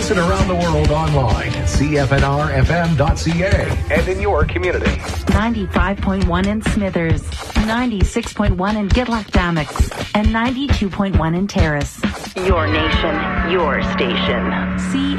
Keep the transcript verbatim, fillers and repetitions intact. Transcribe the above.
Listen around the world online at C F N R F M dot C A and in your community. ninety-five point one in Smithers, ninety-six point one in Gitlac-Dammix, and ninety-two point one in Terrace. Your nation, your station. C